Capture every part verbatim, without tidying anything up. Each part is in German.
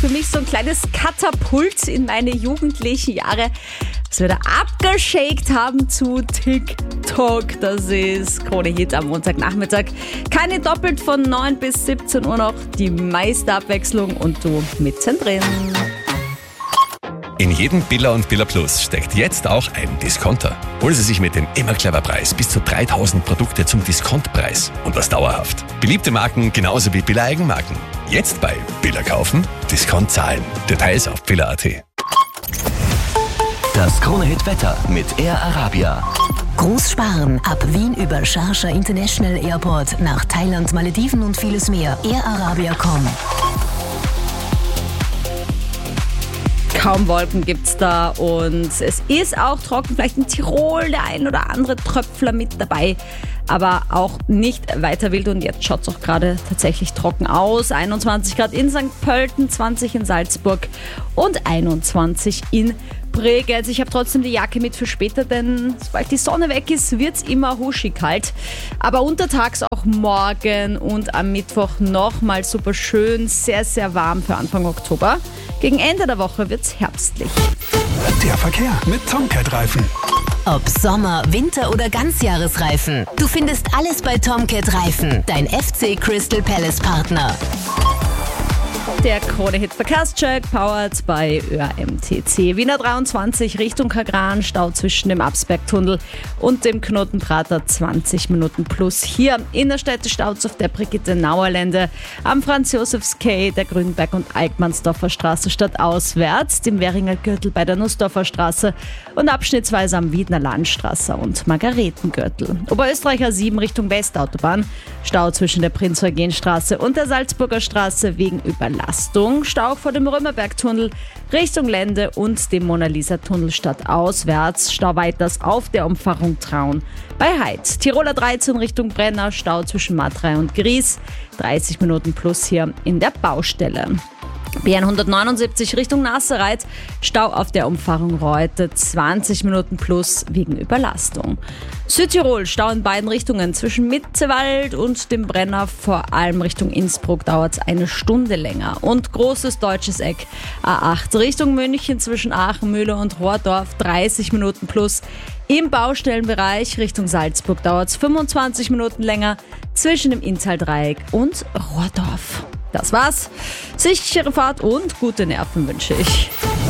für mich so ein kleines Katapult in meine jugendlichen Jahre, was wir da abgeschickt haben zu TikTok. Das ist Krone Hit am Montagnachmittag. Keine doppelt von neun bis siebzehn Uhr noch. Die meiste Abwechslung und du mittendrin. In jedem Billa und Billa Plus steckt jetzt auch ein Discounter. Holen Sie sich mit dem Immer Clever Preis bis zu dreitausend Produkte zum Diskontpreis. Und das dauerhaft. Beliebte Marken genauso wie Billa Eigenmarken. Jetzt bei Billa kaufen, Discount zahlen. Details auf billa punkt at. Das Krone-Hit Wetter mit Air Arabia. Groß sparen. Ab Wien über Sharjah International Airport nach Thailand, Malediven und vieles mehr. Air Arabia Punkt com. Kaum Wolken gibt's da und es ist auch trocken. Vielleicht in Tirol der ein oder andere Tröpfler mit dabei, aber auch nicht weiter wild. Und jetzt schaut's auch gerade tatsächlich trocken aus. einundzwanzig Grad in Sankt Pölten, zwanzig in Salzburg und einundzwanzig in Bregenz. Ich habe trotzdem die Jacke mit für später, denn sobald die Sonne weg ist, wird's immer huschig kalt. Aber untertags auch morgen und am Mittwoch nochmal super schön, sehr, sehr warm für Anfang Oktober. Gegen Ende der Woche wird's herbstlich. Der Verkehr mit Tomcat-Reifen. Ob Sommer, Winter oder Ganzjahresreifen. Du findest alles bei Tomcat Reifen, dein F C Crystal Palace Partner. Der Krone-Hit Verkehrscheck, powered bei Ö A M T C. Wiener dreiundzwanzig Richtung Kagran, Stau zwischen dem Absbergtunnel und dem Knotenprater, zwanzig Minuten plus. Hier Innerstädte staut's auf der Brigitte-Nauer-Lände, am Franz-Josefs-Quai, der Grünberg- und Altmannsdorfer Straße stadtauswärts, dem Währinger Gürtel bei der Nussdorfer Straße und abschnittsweise am Wiedner Landstraße und Margaretengürtel. Oberösterreicher sieben Richtung Westautobahn, Stau zwischen der Prinz-Eugen-Straße und der Salzburger Straße wegen Überlastung. Stau vor dem Römerbergtunnel Richtung Lände und dem Mona-Lisa-Tunnel stadtauswärts. Stau weiters auf der Umfahrung Traun bei Heid. Tiroler dreizehn Richtung Brenner, Stau zwischen Matrei und Gries. dreißig Minuten plus hier in der Baustelle. B N hundertneunundsiebzig Richtung Nassereit, Stau auf der Umfahrung Reute, zwanzig Minuten plus wegen Überlastung. Südtirol, Stau in beiden Richtungen zwischen Mitzewald und dem Brenner, vor allem Richtung Innsbruck dauert es eine Stunde länger. Und großes deutsches Eck, A acht Richtung München zwischen Aachen, Mühle und Rohrdorf, dreißig Minuten plus. Im Baustellenbereich Richtung Salzburg dauert es fünfundzwanzig Minuten länger zwischen dem Inntal-Dreieck und Rohrdorf. Das war's. Sichere Fahrt und gute Nerven wünsche ich.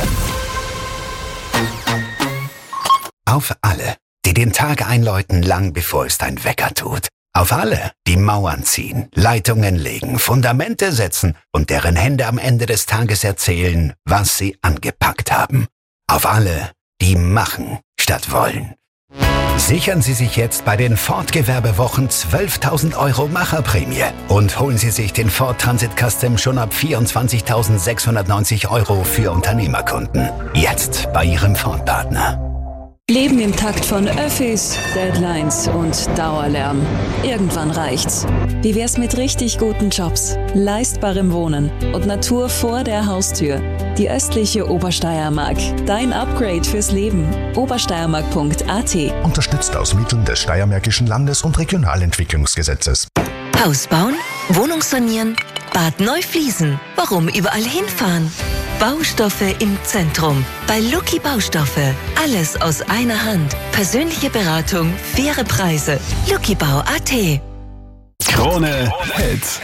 Auf alle, die den Tag einläuten, lang bevor es dein Wecker tut. Auf alle, die Mauern ziehen, Leitungen legen, Fundamente setzen und deren Hände am Ende des Tages erzählen, was sie angepackt haben. Auf alle, die machen statt wollen. Sichern Sie sich jetzt bei den Ford-Gewerbewochen zwölftausend Euro Macherprämie und holen Sie sich den Ford Transit Custom schon ab vierundzwanzigtausendsechshundertneunzig Euro für Unternehmerkunden. Jetzt bei Ihrem Ford-Partner. Leben im Takt von Öffis, Deadlines und Dauerlärm. Irgendwann reicht's. Wie wär's mit richtig guten Jobs, leistbarem Wohnen und Natur vor der Haustür? Die östliche Obersteiermark. Dein Upgrade fürs Leben. obersteiermark punkt a t. Unterstützt aus Mitteln des Steiermärkischen Landes- und Regionalentwicklungsgesetzes. Haus bauen, Wohnung sanieren, Bad neu fließen. Warum überall hinfahren? Baustoffe im Zentrum. Bei Lucky Baustoffe. Alles aus einer Hand. Persönliche Beratung, faire Preise. luckybau punkt a t. Krone Hits.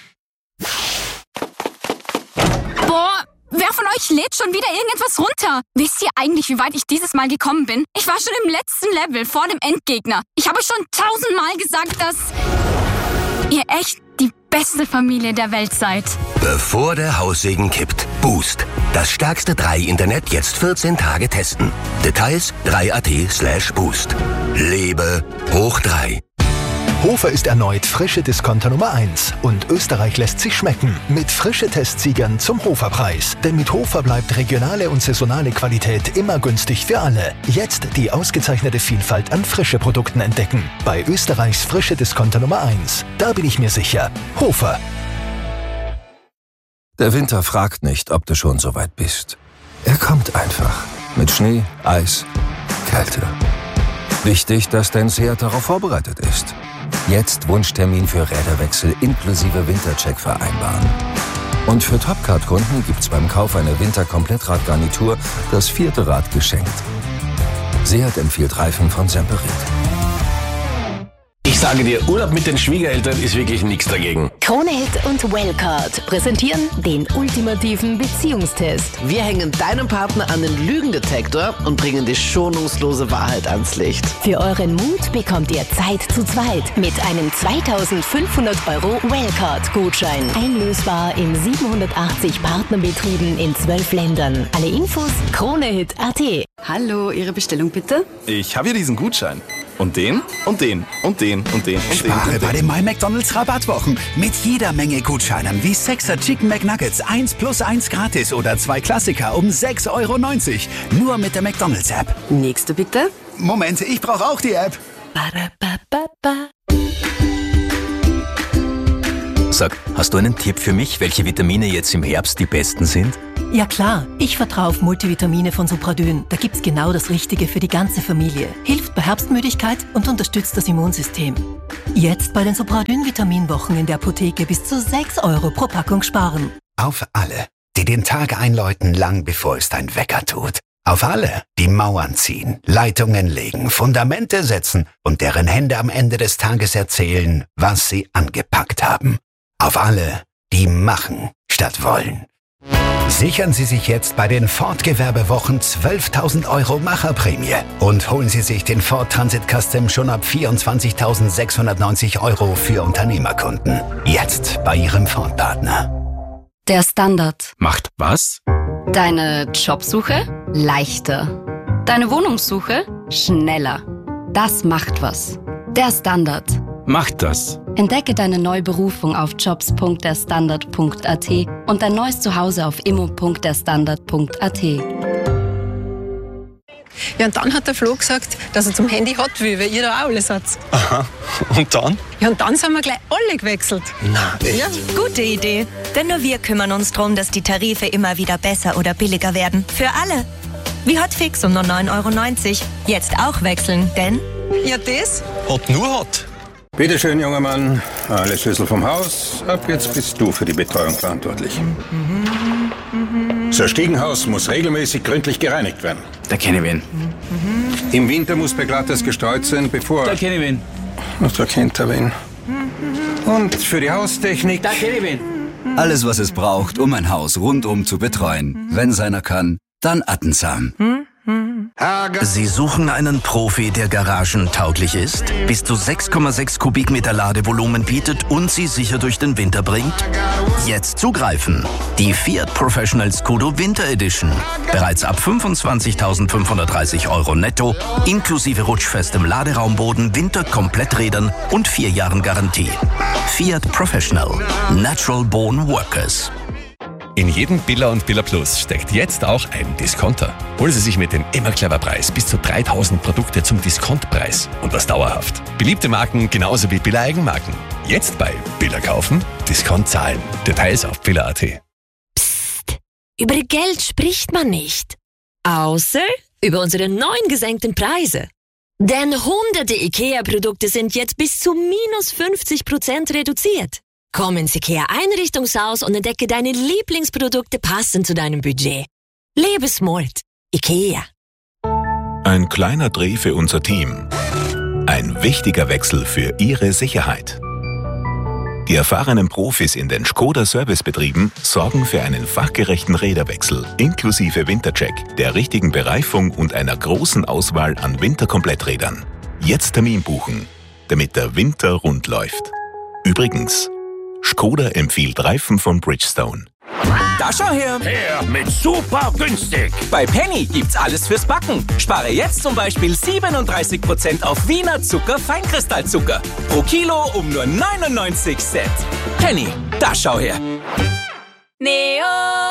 Boah, wer von euch lädt schon wieder irgendetwas runter? Wisst ihr eigentlich, wie weit ich dieses Mal gekommen bin? Ich war schon im letzten Level, vor dem Endgegner. Ich habe euch schon tausendmal gesagt, dass ihr echt die beste Familie der Welt seid. Bevor der Haussegen kippt. Boost. Das stärkste drei Internet jetzt vierzehn Tage testen. Details drei punkt a t slash boost. Lebe hoch drei. Hofer ist erneut frische Discounter Nummer eins und Österreich lässt sich schmecken mit frische Testsiegern zum Hoferpreis. Denn mit Hofer bleibt regionale und saisonale Qualität immer günstig für alle. Jetzt die ausgezeichnete Vielfalt an frische Produkten entdecken. Bei Österreichs frische Discounter Nummer eins. Da bin ich mir sicher. Hofer. Der Winter fragt nicht, ob du schon so weit bist. Er kommt einfach. Mit Schnee, Eis, Kälte. Wichtig, dass dein Seat darauf vorbereitet ist. Jetzt Wunschtermin für Räderwechsel inklusive Wintercheck vereinbaren. Und für Topcard-Kunden gibt's beim Kauf einer Winter-Komplettradgarnitur das vierte Rad geschenkt. Seat empfiehlt Reifen von Semperit. Ich sage dir, Urlaub mit den Schwiegereltern ist wirklich nichts dagegen. Kronehit und Wellcard präsentieren den ultimativen Beziehungstest. Wir hängen deinem Partner an den Lügendetektor und bringen die schonungslose Wahrheit ans Licht. Für euren Mut bekommt ihr Zeit zu zweit mit einem zweitausendfünfhundert Euro Wellcard-Gutschein. Einlösbar in siebenhundertachtzig Partnerbetrieben in zwölf Ländern. Alle Infos Kronehit punkt at. Hallo, Ihre Bestellung bitte? Ich habe hier diesen Gutschein. Und den, und den, und den, und den, und Spare den. Und bei den. den My McDonald's Rabattwochen. Mit jeder Menge Gutscheinen wie sechser Chicken McNuggets eins plus eins gratis oder zwei Klassiker um sechs Euro neunzig. Nur mit der McDonald's App. Nächste bitte. Moment, ich brauche auch die App. Sag, hast du einen Tipp für mich, welche Vitamine jetzt im Herbst die besten sind? Ja klar, ich vertraue auf Multivitamine von Supradyn. Da gibt's genau das Richtige für die ganze Familie. Hilft bei Herbstmüdigkeit und unterstützt das Immunsystem. Jetzt bei den Supradyn-Vitaminwochen in der Apotheke bis zu sechs Euro pro Packung sparen. Auf alle, die den Tag einläuten, lang bevor es dein Wecker tut. Auf alle, die Mauern ziehen, Leitungen legen, Fundamente setzen und deren Hände am Ende des Tages erzählen, was sie angepackt haben. Auf alle, die machen statt wollen. Sichern Sie sich jetzt bei den Ford-Gewerbewochen zwölftausend Euro Macherprämie und holen Sie sich den Ford Transit Custom schon ab vierundzwanzigtausendsechshundertneunzig Euro für Unternehmerkunden. Jetzt bei Ihrem Ford-Partner. Der Standard. Macht was? Deine Jobsuche leichter. Deine Wohnungssuche schneller. Das macht was. Der Standard. Macht das. Entdecke deine neue Berufung auf jobs punkt der standard punkt at und dein neues Zuhause auf immo punkt der standard punkt at. Ja, und dann hat der Flo gesagt, dass er zum Handy hat will, weil ihr da auch alles habt. Aha. Und dann? Ja, und dann sind wir gleich alle gewechselt. Na, echt? Ja. Gute Idee. Denn nur wir kümmern uns darum, dass die Tarife immer wieder besser oder billiger werden. Für alle. Wie Hotfix um nur neun Euro neunzig. Jetzt auch wechseln, denn... Ja, das? Hot nur Hot. Bitte schön, junger Mann. Alle Schlüssel vom Haus. Ab jetzt bist du für die Betreuung verantwortlich. Das Stiegenhaus muss regelmäßig gründlich gereinigt werden. Da kenne ich wen. Im Winter muss Beglattes gestreut sein, bevor... Da kenne ich wen. Ach, da kennt er wen. Und für die Haustechnik... Da kenne ich wen. Alles, was es braucht, um ein Haus rundum zu betreuen. Wenn es einer kann, dann Attensam. Sie suchen einen Profi, der garagentauglich ist, bis zu sechs Komma sechs Kubikmeter Ladevolumen bietet und Sie sicher durch den Winter bringt? Jetzt zugreifen! Die Fiat Professional Scudo Winter Edition. Bereits ab fünfundzwanzigtausendfünfhundertdreißig Euro netto, inklusive rutschfestem Laderaumboden, Winterkompletträdern und vier Jahren Garantie. Fiat Professional. Natural Born Workers. In jedem Billa und Billa Plus steckt jetzt auch ein Discounter. Holen Sie sich mit dem immer clever Preis bis zu dreitausend Produkte zum Diskontpreis und das dauerhaft. Beliebte Marken genauso wie Billa Eigenmarken. Jetzt bei Billa kaufen, Discount zahlen. Details auf billa punkt at. Psst, über Geld spricht man nicht. Außer über unsere neuen gesenkten Preise. Denn hunderte IKEA-Produkte sind jetzt bis zu minus fünfzig Prozent reduziert. Komm ins IKEA Einrichtungshaus und entdecke deine Lieblingsprodukte passend zu deinem Budget. Lebe smart. IKEA. Ein kleiner Dreh für unser Team. Ein wichtiger Wechsel für Ihre Sicherheit. Die erfahrenen Profis in den Skoda Servicebetrieben sorgen für einen fachgerechten Räderwechsel inklusive Wintercheck, der richtigen Bereifung und einer großen Auswahl an Winterkompletträdern. Jetzt Termin buchen, damit der Winter rund läuft. Übrigens, Skoda empfiehlt Reifen von Bridgestone. Da schau her! Her mit super günstig! Bei Penny gibt's alles fürs Backen. Spare jetzt zum Beispiel siebenunddreißig Prozent auf Wiener Zucker Feinkristallzucker. Pro Kilo um nur neunundneunzig Cent. Penny, da schau her! Neo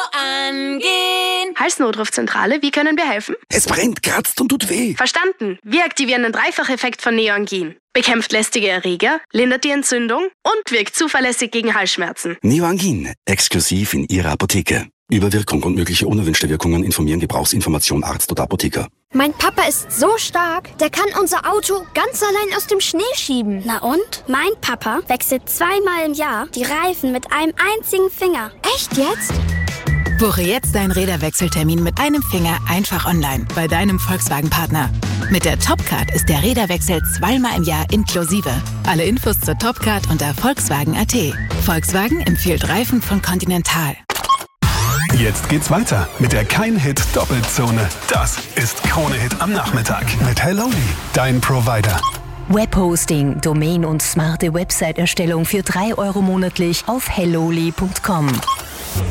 angehen. Halsnotrufzentrale, wie können wir helfen? Es brennt, kratzt und tut weh. Verstanden. Wir aktivieren den Dreifacheffekt von Neoangin. Bekämpft lästige Erreger, lindert die Entzündung und wirkt zuverlässig gegen Halsschmerzen. Neoangin, exklusiv in Ihrer Apotheke. Über Wirkung und mögliche unerwünschte Wirkungen informieren Gebrauchsinformation Arzt oder Apotheker. Mein Papa ist so stark, der kann unser Auto ganz allein aus dem Schnee schieben. Na und? Mein Papa wechselt zweimal im Jahr die Reifen mit einem einzigen Finger. Echt jetzt? Buche jetzt deinen Räderwechseltermin mit einem Finger einfach online bei deinem Volkswagen-Partner. Mit der Topcard ist der Räderwechsel zweimal im Jahr inklusive. Alle Infos zur Topcard unter Volkswagen Punkt a t. Volkswagen empfiehlt Reifen von Continental. Jetzt geht's weiter mit der Kein-Hit-Doppelzone. Das ist Krone-Hit am Nachmittag mit Helloli, dein Provider. Webhosting, Domain und smarte Website-Erstellung für drei Euro monatlich auf helloli punkt com.